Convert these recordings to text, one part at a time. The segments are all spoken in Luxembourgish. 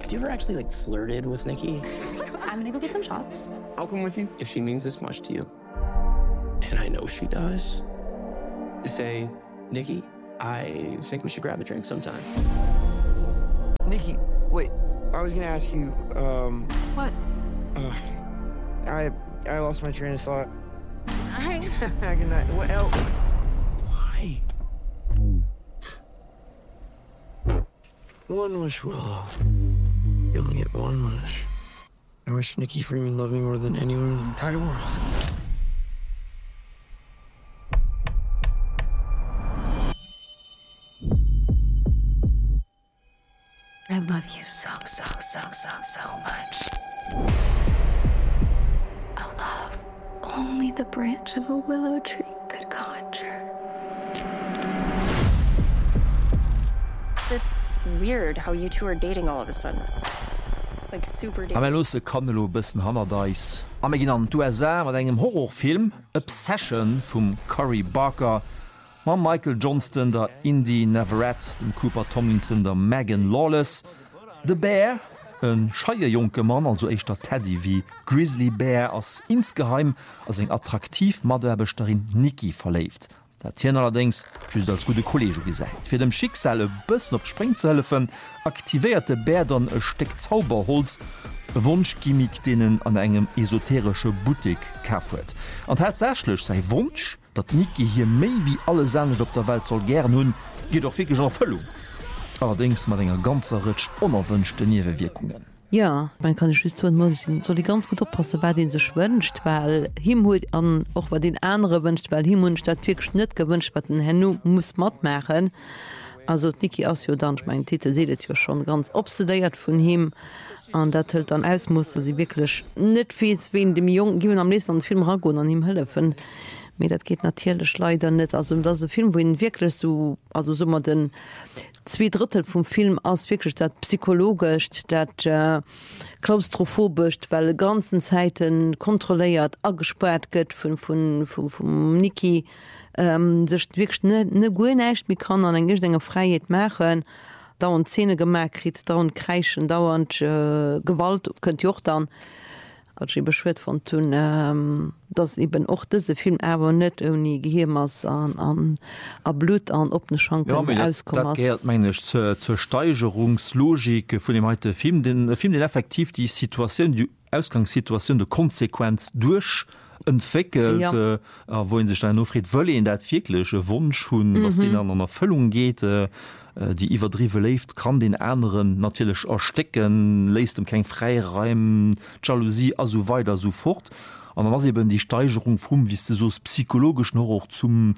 Have you ever actually like flirted with Nikki? I'm gonna go get some shots. I'll come with you if she means this much to you. And I know she does. Say, Nikki, I think we should grab a drink sometime. Nikki, wait. I was gonna ask you, What? I lost my train of thought. Hi. Good night. What else? Why? One wish, Willow. You only get one wish. I wish Nikki Freeman loved me more than anyone in the entire world. I love you so much. A love only the branch of a willow tree could conjure. It's weird how you two are dating all of a sudden. Like super dating. Am lose Kanelo bisssen Hannerdeis. Am gin an USA mat engem Horrorfilm Obsession vum Cory Barker, ma Michael Johnston der Indy Neverett, dem Cooper Tomlinson der Megan Lawless, de Bär, en scheier Joke Mann, also eich der Teddy wie Grizzly Bear ass insgeheim ass eng attraktiv Maderbeterin Nikki verleft. Dat Tier allerdings just als gute Kollege gesäit. Fir dem Schicksale bëssen op Springzellefen aktivierte Bär dann e Steck Zauberholz, Wunschgimmick denen an engem esoterische Boutique kafuet. An het sächlech sei Wunsch, dat Nikki hier méi wie alle Sänet op der Welt soll gern hunn, geht doch wirklich an Fëllung. Allerdings mat enger ganzer Rëtsch onerwünschte Niewewirkungen. Ja, man kann ich soll die ganz gut oppassen, weil den sich wünscht, weil him an auch bei den anderen wünscht, weil him statt wirklich nicht gewünscht, was den Hennu muss matt machen. Also Nikki Asio dann, mein Titel seht ja schon ganz obsediert von ihm, und das hält dann aus muss, dass sie wirklich nicht weiß, wen dem Jungen geben am nächsten Film rango an ihm helfen. Aber das geht natürlich leider nicht. Also das ist ein Film, wo ihn wirklich so, also so mal den 2/3 vom Film aus wirklich dat psychologisch, dat klaustrophobisch, weil ganzen Zeiten kontrolliert aggesperrt gött von Nikki sich wirklich ne gut nicht, wie kann an en Freiheit machen, dauernd Zähne gemerkt kriegt, dauernd kreischen, dauernd Gewalt könnt ihr auch dann beschwert von tun, dass eben auch diese Film aber nicht irgendwie Gehirmas an Blut an offene Schranken auskommt. Das meine ich zur Steigerungslogik von dem heute Film, den effektiv die Situation, die Ausgangssituation der Konsequenz durch entwickelt, ja. Wohin sich dann Nofried Wölle in der wirkliche Wunsch hun, was den an einer Erfüllung geht, die iwwerdriwe left, kann den anderen natürlich erstecken, lässt dem kein Freiraum, Jalousie, also weiter so fort. Und dann eben die Steigerung vom, wie du so psychologisch noch auch zum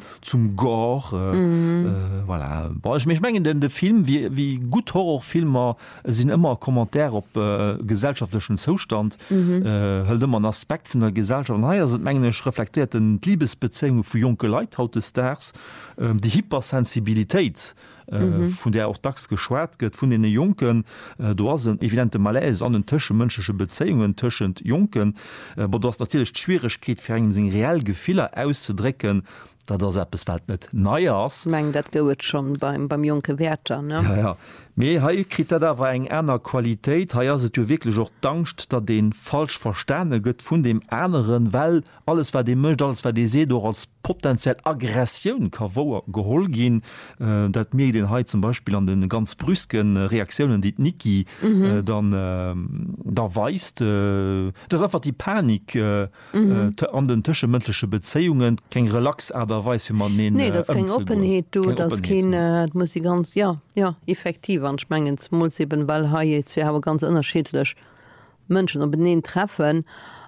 Gore. Voilà. Aber ich meine, denn der Film, wie gut Horrorfilmer sind immer Kommentare auf gesellschaftlichen Zustand, hält immer einen Aspekt von der Gesellschaft. Und hier sind eigentlich reflektiert in Liebesbeziehungen für junge Leute, heute Stars, die Hypersensibilität, von der auch dax geschwert gëtt vun den Junen, du hast een evidente Malaise an den Tische mënschesche Bezeungen tschend Junen, aber du hast natürlich Schwierigkeit fir engem seg reell Gefehler auszudrecken, dat der es net neiers. Meng dat gouet schon beim Junke Werter, ne? Ja. Me ha krit da war eng Äner Qualitätit, ha se du wirklich auch dankcht, dat den falsch verstane gëtt vun dem Äneren, well alles war de mcht, alles war de se do als potenziell Aggressionun ka woer gehol gin, dat mir den Hai zum Beispiel an den ganz brüsken Reaktionen, die Nikki dann da weist, das einfach die Panik an den tschemëntliche Bezeungen, keng Relax derweis man nee, das kein Openheet, du, das kein, muss ich ganz, ja, effektiv anschmengen, muss eben, weil jetzt wir haben ganz unterschiedlich Menschen und benehmen treffen.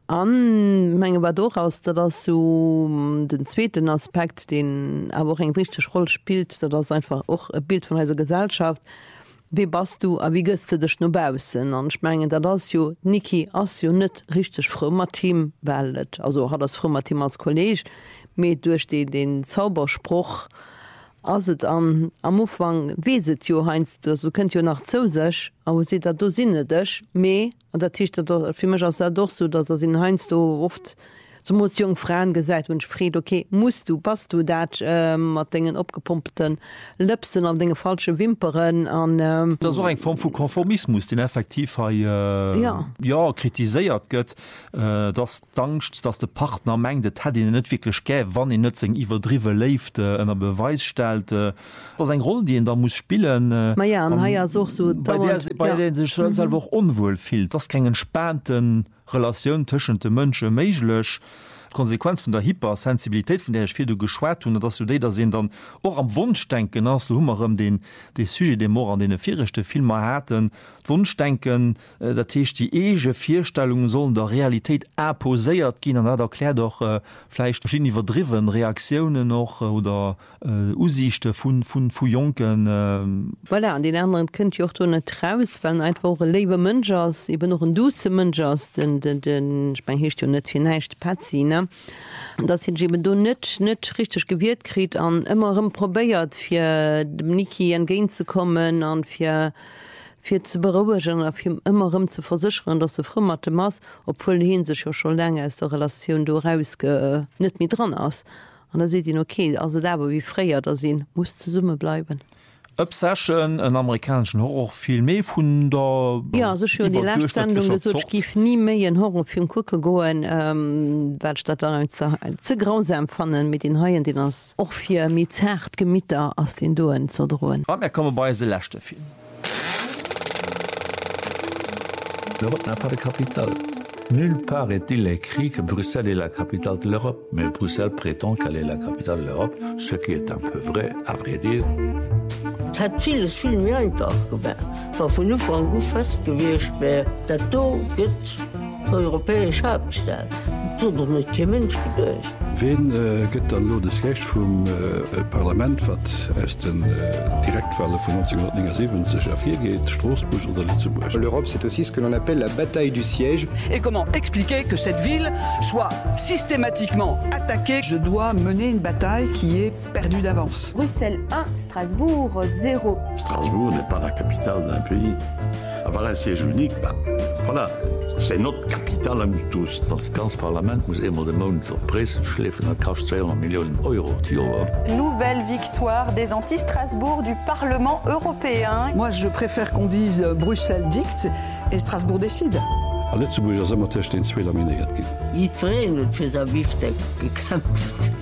Menge war durchaus, dass das so den zweiten Aspekt, den aber auch eine wichtige Rolle spielt, dass das einfach auch ein Bild von unserer Gesellschaft. Wie bist du, wie gehst du dich noch bausen? Und ich meine, das ja, Nikki ist ja nicht richtig frommer Team wählt. Also hat das frommer Team als Kollege, mit durch den Zauberspruch, also am Anfang weet jo heinz, du könnt jo nach zo sech, aber se dat du sinne dech me, und dat ticht für mich aus doch so, dat in heinz du oft zum jungen Frauen gesagt und Fried okay passt du dat mat dingen opgepumpten Lipsen an dinge falsche Wimperen an das ein Form von Konformismus den effektiv kritiséiert gött das dankcht dass der Partner mengt hat net wirklich gä wann in Nutzing iwwerdriwe left ennner Beweis stellt das ein Rolle die da muss spielen selber unwohl fiel das keinen spannenden relation zwischen de Mënsche meiglech Konsequenz von der Hypersensibilität von der ich viel du geschwert und dass du da sehen dann auch am Wunschdenken hast du Hummer den Sujet dem Mor an den vierchte Filme hatten Wunschdenken der Tisch die ege Vierstellungen sollen der Realität apposéiert gehen an erklärt doch vielleicht verschiedene verdriven Reaktionen noch oder Usichte von Jonken voilà, an den anderen könnt ihr auch nicht raus weil einfach lebe Mngers eben noch ein duze Mngers den ich mein, nicht vielleicht Patine das hin du net richtig gewirrt krieg an immerem probéiert fir dem Niki entgehen zu kommen an fir zu beruhigen immerem zu versichern dass se frimmerte Mass obwohl hin sich ja schon länger aus der relation du raus net mit dran aus an da se ihn okay also da wie freier da sinn muss zu summe bleiben. Obsession en amerikanischen Horrorfilm méi vun der so schön die Sendung gif nie méi en Horrorfilm kucke goen Weltstat ze grausam empfannen mit den Haien den ass och fir mit zerrt Gemieter ass den Doen zu droen. Am komme bei se lächte Film. L'Europe n'a pas de capitale. Nulle part est-il écrit que Bruxelles est la capitale de l'Europe, mais Bruxelles prétend qu'elle est la capitale de l'Europe, ce qui est un peu vrai, à vrai dire. Es hat vieles viel mehr einfach gemacht. War von Anfang gut festgewischt, dass da gibt europäische Hauptstadt. Da doch nicht kein Mensch gedacht. Wen gëtt an lo des Recht vum Parlament wat aus den Direktfalle von 1979 afir geht, Straßburg oder Lützeburg. L'Europe, c'est aussi ce que l'on appelle la bataille du siège. Et comment expliquer que cette ville soit systématiquement attaquée? Je dois mener une bataille qui est perdue d'avance. Bruxelles 1, Strasbourg 0. Strasbourg n'est pas la capitale d'un pays. Avoir un siège unique, voilà, c'est notre capitale à nous tous. Das ganze Parlament muss immer den Mond zur Presse schläfen, das kostet 200 Millionen Euro. Nouvelle victoire des anti-Strasbourg du Parlement européen. Moi, je préfère qu'on dise Bruxelles dicte et Strasbourg décide. A Lützeburg as immer tech den Zweler miniert gin. Die Tränen fir sa Bifte gekämpft.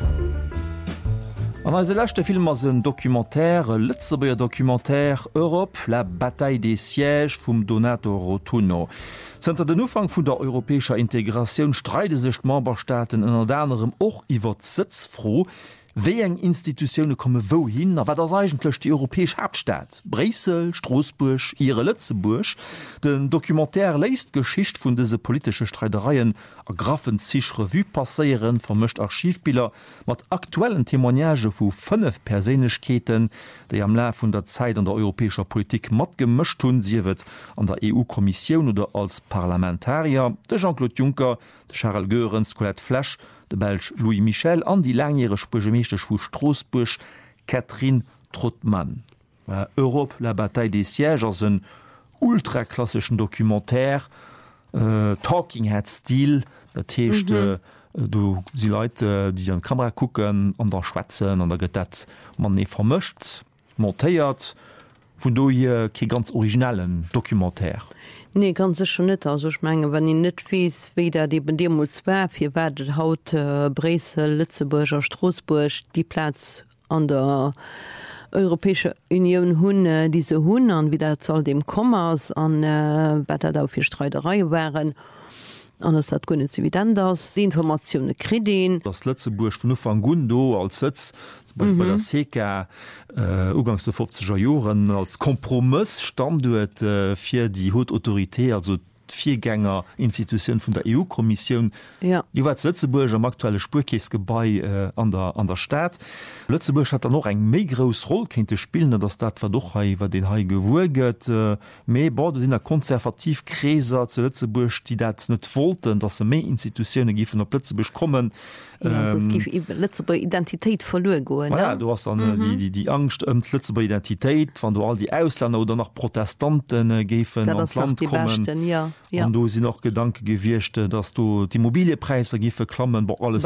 An als lachte Film as een Dokumentär Lützeburger Dokumentär Europe, la Bataille des Sièges vum Donato Rotunno. Zter den Ufang vun der europäischer Integration streite sech Memberstaaten ënner anderem och iwwer sitzfroh, wéi eng Institutionune komme wo hin, a wat das eigentlech die europäesch Hauptstadt, Bresel, Straßburg, ihre Lützeburg. Den Dokumentär leist Geschicht vun dese politische Streitereien a graffen sich Revue passeieren, vermischt Archivbilder mat aktuellen Témoignage vu 5 Persönlichkeiten, déi am Lauf vun der Zeit an der europäischer Politik mat gemischt hun siewet an der EU-Kommission oder als Parlamentarier, de Jean-Claude Juncker, de Charles Goerens, Colette Flasch, de Belg Louis Michel an die langjährige Burgermeester vu Straßburg Catherine Trottmann. Europe, la Bataille des Sièges als een ultraklassischen Dokumentär, Talking Head Stil, dat hecht du sie Leute, die an Kamera gucken, an der Schwätzen, an der Gesetz man nie vermischt, montéiert, vun du hier ke ganz originellen Dokumentär. Nee, ganz schon net ich meine, wenn ich net wies weder die Demoswer hier werdet haut Bresel, Lützeburger, Straßburg die Platz an der Europäische Union hunne diese Hun an wie der Zahl dem Kommmers an wetter da für Streiterei wären. Anders dat gonne wie anders die Informationen kredin das Lützeburg von van Gundo als Sitz bei der Seka ugangs der 40er Joren als Kompromiss stand fir die Hautautorité also Viergänger Institution von der EU-Kommission die war Lützeburg am aktuelle Spurkäsgebei an der Stadt. Lützeburg hat noch eng mé gros Rolle kindnte spielen der Stadt war doch war den hai gewurget méi bord sind der konservativ Kräser zu Lützeburg die dat net wollten dass se méi Institutionen gi von der Lützeburg kommen Lützeburg Identität verloren gehen, ja, du hast dann die Angst Lützeburg Identität, wenn du all die Ausländer oder nach Protestanten geben ans Land kommen und du sie noch Gedanke gewircht, dass du die Immobilienpreise gi verklammen bo alles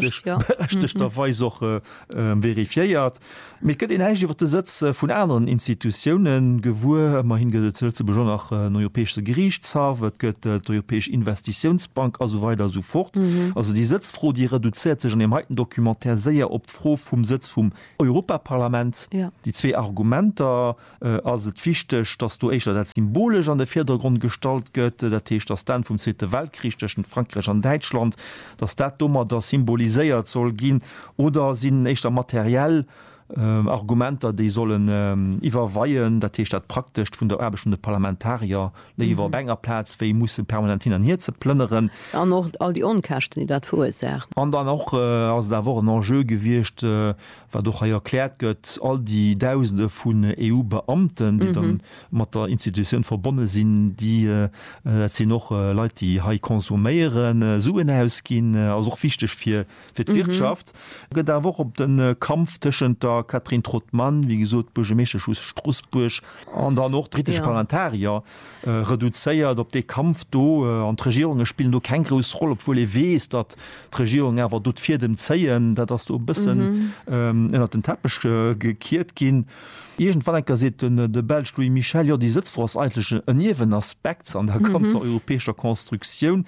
derweise auch verifiiert. Mit den wird Sitz von anderen Institutionen gewur immer hingesetzt zu besonders nach europäische Gerichtshof, gött Europäische Investitionsbank also weiter so fort. Also die Sitzfroh die reduziert sich in dem heutigen Dokumentär sehr op froh vom Sitz vom Europaparlament. Die zwei Argumente also wichtig, dass du echt das symbolisch an der Vordergrund gestaltet gött, der Tisch das dann vom Zweiten Weltkrieg zwischen Frankreich und Deutschland, dass dat dummer da symbolisiert soll gehen oder sind echter materiell Argumenter die sollen iwwerweien, dat dat praktisch vun der erbischen Parlamentarier iwwer Bengerplatz, wie muss permanent hin hier ze plnneren. An noch all die Onkachten, die dat verursacht. An dann auch ass da war ein Enjeu gewircht, war doch erklärt gëtt all die Tausende vun EU-Beamten, die dann mat der Institution verbonnen sinn, die sie noch Leute die ha konsumieren, suen ausgin, also auch wichtig fir d Wirtschaft. Da war op den Kampf tschen der Katrin Trottmann, wie gesot Burgemesche Schuss Straßburg an da noch britisch Parlamentarier reduzéiert op de Kampf do an Regierungen spielen do kein gros Rolle, obwohl wees dat Regierung erwer dot fir dem Zeien, dat das du bisssen ennner den Teppich gekiert gin. Egent Fall se de Belg Louis Michel ja die sitzt vor eigentlich en jewen Aspekt an der ganze europäischer Konstruktion.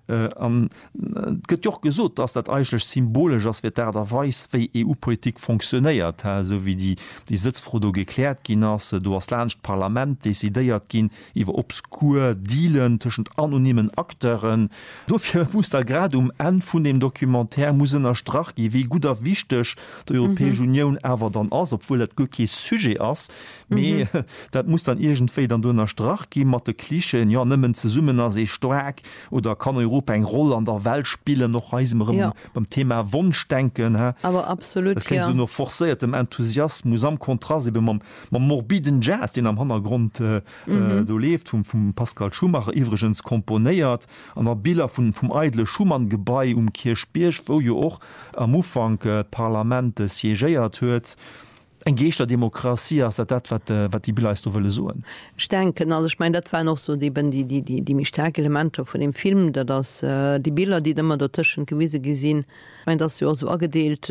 Gëtt joch gesot, dats dat eigentlich symbolisch ass wird derweis wéi EU-Politik funktionéiert, so wie die Sitzfrodo geklärt gin ass du hast Lcht Parlament desideiert gin iwwer obskur Dealen tschen anonymen Akteuren. Dofir muss der grad en vun dem Dokumentär mussssen erstrach gi wie gut erwichtech der Europäische Union ewer dann ass, obwohl dat go ke Suje ass méi dat muss dann egentéi an dunner Strach gi mat de Klichen ja nëmmen ze summen as se stark oder kann Europa eng Rolle an der Welt spielen noch beim Thema Wunschdenken. Aber absolut so noch forciert dem Enthusiasmus am Kontrast man morbiden Jazz, den am Hintergrund du lebt vom Pascal Schumacher iwgens komponiert an der Bilder vom Eidle Schumann Gebei Kirchbiersch, wo jo auch am Ufang Parlamente siégéiert huet. Eng geester Demokratie as dat wat die Bilder wëlle soen. Denken also ich mein, dat war noch so die mich starke Elemente von dem Film, da das die Bilder, die immer der Tschen gewisse gesinn, mein das ja so agedeelt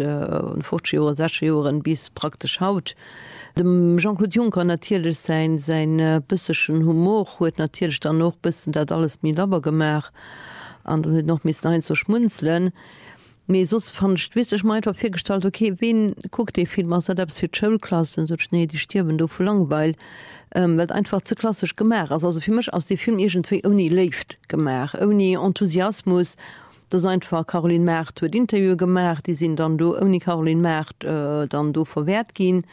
50 Jahre, 60 Jahren bis praktisch haut. Dem Jean-Claude Juncker natürlich sein bisseschen Humor huet natürlich dann noch bisssen dat alles mir dabei gemacht, andere noch miss ein zu schmunzeln. Me sos fanch meint firstalt okay, wen guckt de Film as fir Schulklassen so schnee die stirben do vu langweil wat einfach ze klassisch gemer also fir mech aus de Film egentwe uni left gemer uni Enthusiasmus das einfach Caroline Mert huet Interview gemerk, die sind dann do uni Caroline Mert dann do verwehrt gin.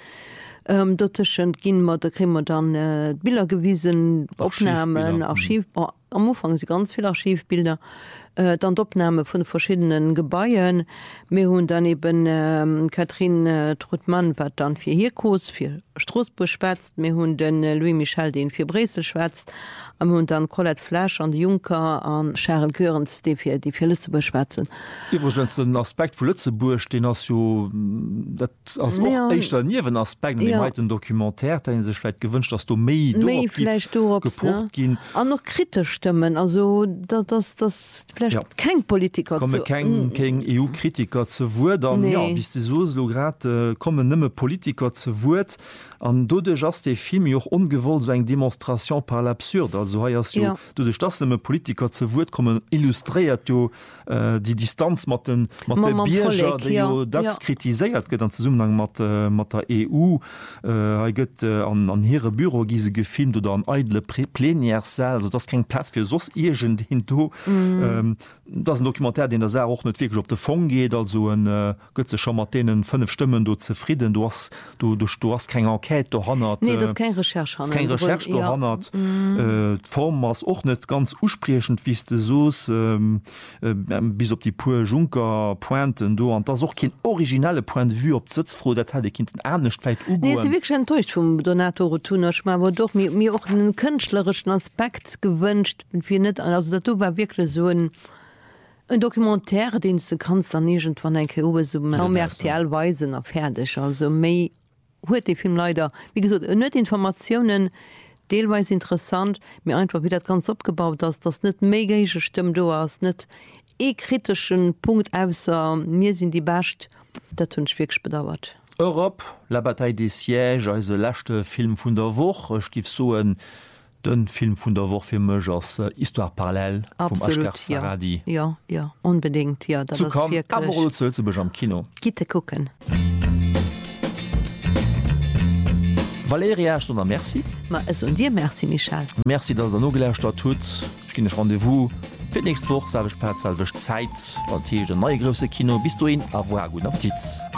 Dotteschen ginn mat der Krimmer dann Bilder gewiesen, Aufnahmen, Archiv am Anfang sie ganz viele Archivbilder, dann d'Opname vun verschiedenen Gebeien, mé hunn daneben Katrin Trottmann wat dann fir Hirkos fir Straßburg schwätzt, mé hunn den Louis Michel den fir Bresel schwätzt, am hunn dann Colette Flasch an Juncker an Charles Görens die fir Lützeburg schwätzen. Iwergens den Aspekt vu Lützeburg den as dat echt niewen Aspekt den Dokumentär den sech gewünscht, dass du méi gin an noch kritisch stimmen, also das kein Politiker kein EU-Kritiker zu Wort wie so grad kommen nimme Politiker zu Wort an du de just de film joch ungewollt so eng Demonstration par l'absurde also du de das nimme Politiker zu Wort kommen illustriert jo die Distanz mat Bierger das kritiséiert gët an Zusammenhang mat der EU gëtt an here Büro giese gefilmt oder an eidle Plenärsaal, also das kein Platz für sos irgend hin das ein Dokumentär, den der sehr auch nicht wirklich op de Fong geht, also ein Götze schon mal denen 5 Stimmen du zufrieden, du hast keine Enquete gehandelt, kein Recherche gehandelt, Form was auch nicht ganz usprechend wie du so bis op die pure Juncker Pointen du und das auch kein originale Point de vue op sitzfroh der Teil kind ernst wirklich enttäuscht vom Donato Tunersch war doch mir auch einen künstlerischen Aspekt gewünscht, wir nicht also da war wirklich so ein ein Dokumentär den du kannst dann nicht von ein kommerziellweise nach fertig also méi huet de Film leider wie gesagt net Informationen deelweis interessant mir einfach wie dat ganz abgebaut dass das net megeische Stimme du hast net kritischen Punkt ausser mir sind die bascht dat hun wirklich bedauert. Europe, la Bataille des Sièges, als lachte Film vun der Woch, ich gif so den Film vun der Woch fir Mch als Histoire parallel vom Ashghar Farhadi. Ja, unbedingt ja, zu am Kino. Gitte gucken. Valeria oder Merci. Ma es und dir Merci Michel. Merci dass der no gelcht dat tut. Ich gi Rendevous. Für nächste Woche sage ich per Zeit an die neue große Kino. Bis du in, au revoir, guten Appetit.